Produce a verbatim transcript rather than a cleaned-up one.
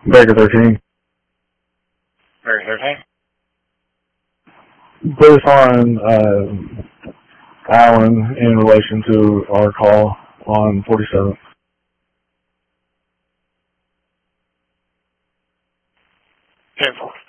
Baker thirteen. Baker thirteen. Please find uh, Alan in relation to our call on forty-seventh. ten four.